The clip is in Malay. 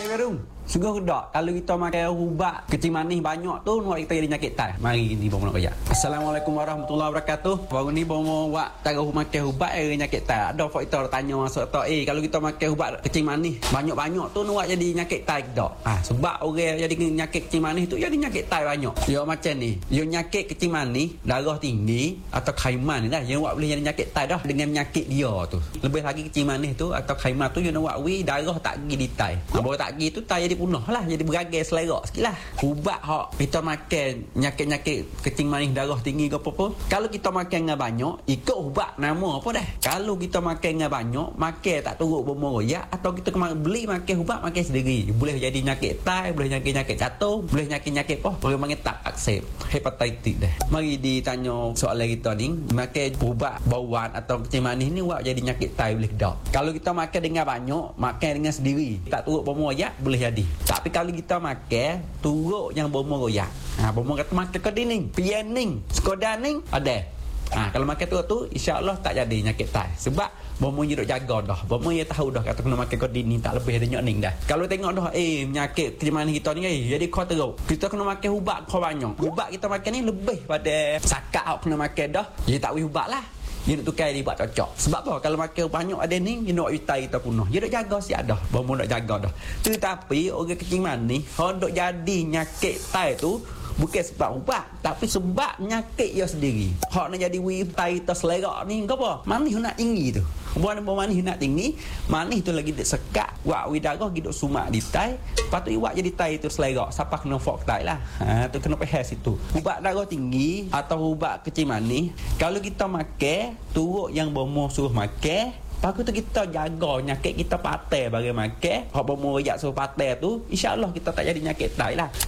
Berung. Sungguh tak kalau kita makan ubat kecil manis banyak tu nuak kita jadi nyakit tai. Mari ni bomo nak kerja. Assalamualaikum warahmatullahi wabarakatuh. Baru ni bomo buat taruh makan ubat nyakit tai. Ada fak kita tanya masuk tak kalau kita makan ubat kecil manis banyak-banyak tu nuak jadi nyakit tai tak. Sebab orang jadi nyakit kecil manis tu jadi nyakit tai banyak. Yo macam ni. Yo nyakit kecil manis, darah tinggi atau khaiman ni dah yang buat boleh jadi nyakit tai dah dengan nyakit dia tu. Lebih lagi kecil manis tu atau khaiman tu yo nak buat darah tak pergi di tai. Baru tak pergi tu tai jadi punah lah, jadi beragai selera sikit lah. Ubat hak kita makan nyakit-nyakit kencing manis darah tinggi ke apa-apa, kalau kita makan dengan banyak ikut ubat nama apa dah. Kalau kita makan dengan banyak makan tak turut bomo royak atau kita beli makan ubat makan sendiri, boleh jadi nyakit tai, boleh nyakit jatuh, boleh nyakit apa, boleh panggil tak aksep hepatitis dah. Mari ditanya soalan kita ni, makan ubat bawaan atau kencing manis ni buat jadi nyakit tai boleh tak? Kalau kita makan dengan banyak, makan dengan sendiri tak turut bomo royak boleh jadi. Tapi kalau kita makan turut yang bomo royak, bomo kata makan kedining, pianing, sekodaning ada. Kalau makan tu insya-Allah tak jadi nyakit tai. Sebab bomo je duk jaga dah. Bomo dia tahu dah kata kena makan kedining tak lebih ada nyakning dah. Kalau tengok dah penyakit di mana kita ni jadi kau teruk. Kita kena makan ubat kau banyak. Ubat kita makan ni lebih pada sakat kena makan dah. Dia tak wih ubat lah. Dia nak tukar dia buat cocok. Sebab apa? Kalau makan banyak ada ni, dia nak itai kita punah. Dia nak jaga siap dah. Bomo nak jaga dah. Tetapi orang kecil manis, hok dok jadi nyakit tai tu bukan sebab ubat, tapi sebab nyakit dia sendiri. Hok nak jadi itai kita selera ni, apa? Manis nak tinggi tu. Buat manis nak tinggi, manis tu lagi dek sekat, buat darah gidok sumak di tai. Lepas tu buat jadi tai tu selera. Siapa kena fok tai lah. Tu kena pahal situ. Ubat darah tinggi atau ubat kecil manis, kalau kita makan turut yang bomo suruh makan, lepas tu kita jaga nyakit kita patai bagi makan. Hak bomo royak suruh patai tu, insya-Allah kita tak jadi nyakit tai lah.